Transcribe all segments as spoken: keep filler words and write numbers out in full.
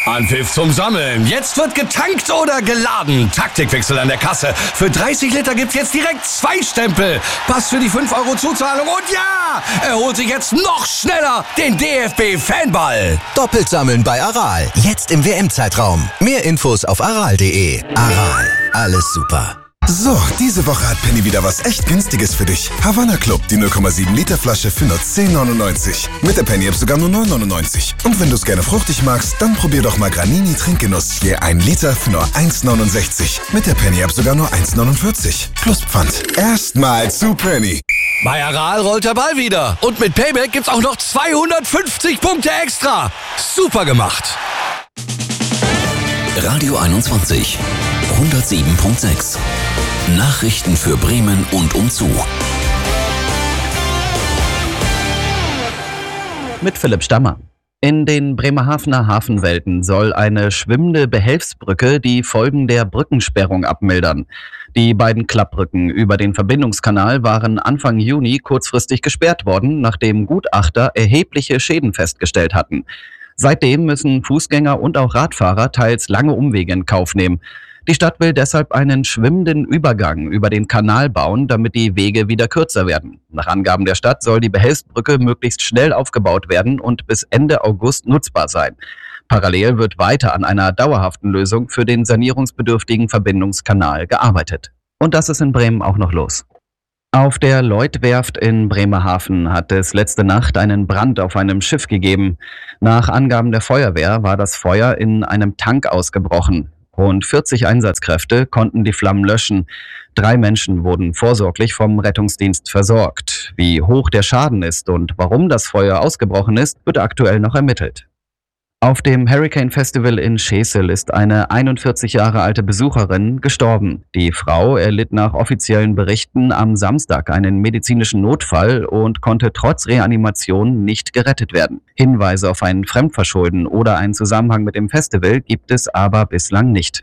Anpfiff zum Sammeln. Jetzt wird getankt oder geladen. Taktikwechsel an der Kasse. Für dreißig Liter gibt's jetzt direkt zwei Stempel. Pass für die fünf Euro Zuzahlung und ja, er holt sich jetzt noch schneller den D F B-Fanball. Doppelt sammeln bei Aral. Jetzt im W M-Zeitraum. Mehr Infos auf aral punkt de. Aral. Alles super. So, diese Woche hat Penny wieder was echt Günstiges für dich. Havanna Club, die null Komma sieben Liter Flasche für nur zehn neunundneunzig. Mit der Penny-App sogar nur neun neunundneunzig. Und wenn du es gerne fruchtig magst, dann probier doch mal Granini Trinkgenuss. Je ein Liter für nur eins neunundsechzig. Mit der Penny-App sogar nur eins neunundvierzig. Plus Pfand. Erstmal zu Penny. Bei Aral rollt der Ball wieder. Und mit Payback gibt's auch noch zweihundertfünfzig Punkte extra. Super gemacht. Radio einundzwanzig. hundertsieben Komma sechs. Nachrichten für Bremen und umzu. Mit Philipp Stammer. In den Bremerhavener Hafenwelten soll eine schwimmende Behelfsbrücke die Folgen der Brückensperrung abmildern. Die beiden Klappbrücken über den Verbindungskanal waren Anfang Juni kurzfristig gesperrt worden, nachdem Gutachter erhebliche Schäden festgestellt hatten. Seitdem müssen Fußgänger und auch Radfahrer teils lange Umwege in Kauf nehmen. Die Stadt will deshalb einen schwimmenden Übergang über den Kanal bauen, damit die Wege wieder kürzer werden. Nach Angaben der Stadt soll die Behelfsbrücke möglichst schnell aufgebaut werden und bis Ende August nutzbar sein. Parallel wird weiter an einer dauerhaften Lösung für den sanierungsbedürftigen Verbindungskanal gearbeitet. Und das ist in Bremen auch noch los. Auf der Lloyd-Werft in Bremerhaven hat es letzte Nacht einen Brand auf einem Schiff gegeben. Nach Angaben der Feuerwehr war das Feuer in einem Tank ausgebrochen. Rund vierzig Einsatzkräfte konnten die Flammen löschen. Drei Menschen wurden vorsorglich vom Rettungsdienst versorgt. Wie hoch der Schaden ist und warum das Feuer ausgebrochen ist, wird aktuell noch ermittelt. Auf dem Hurricane Festival in Schesel ist eine einundvierzig Jahre alte Besucherin gestorben. Die Frau erlitt nach offiziellen Berichten am Samstag einen medizinischen Notfall und konnte trotz Reanimation nicht gerettet werden. Hinweise auf ein Fremdverschulden oder einen Zusammenhang mit dem Festival gibt es aber bislang nicht.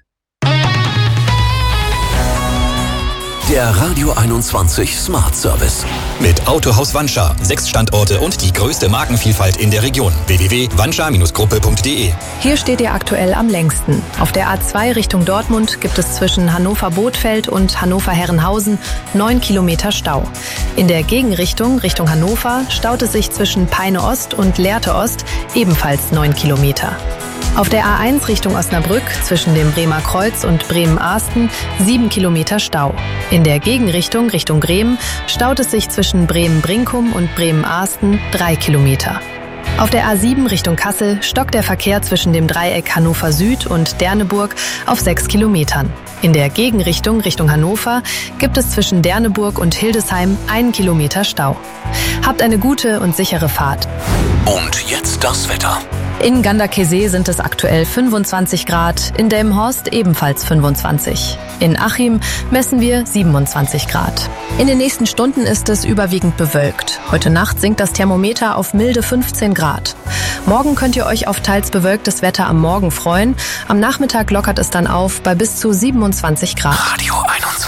Der Radio einundzwanzig Smart Service. Mit Autohaus Wanscha. Sechs Standorte und die größte Markenvielfalt in der Region. w w w punkt wanscha Gruppe punkt de. Hier steht ihr aktuell am längsten. Auf der A zwei Richtung Dortmund gibt es zwischen Hannover-Bothfeld und Hannover-Herrenhausen neun Kilometer Stau. In der Gegenrichtung, Richtung Hannover, staut es sich zwischen Peine Ost und Lehrte Ost ebenfalls neun Kilometer. Auf der A eins Richtung Osnabrück zwischen dem Bremer Kreuz und Bremen-Ahsten sieben Kilometer Stau. In der Gegenrichtung Richtung Bremen staut es sich zwischen Bremen-Brinkum und Bremen-Ahsten drei Kilometer. Auf der A sieben Richtung Kassel stockt der Verkehr zwischen dem Dreieck Hannover Süd und Derneburg auf sechs Kilometern. In der Gegenrichtung Richtung Hannover gibt es zwischen Derneburg und Hildesheim einen Kilometer Stau. Habt eine gute und sichere Fahrt. Und jetzt das Wetter. In Ganderkesee sind es aktuell fünfundzwanzig Grad, in Delmenhorst ebenfalls fünfundzwanzig. In Achim messen wir siebenundzwanzig Grad. In den nächsten Stunden ist es überwiegend bewölkt. Heute Nacht sinkt das Thermometer auf milde fünfzehn Grad. Morgen könnt ihr euch auf teils bewölktes Wetter am Morgen freuen. Am Nachmittag lockert es dann auf bei bis zu siebenundzwanzig Grad. Radio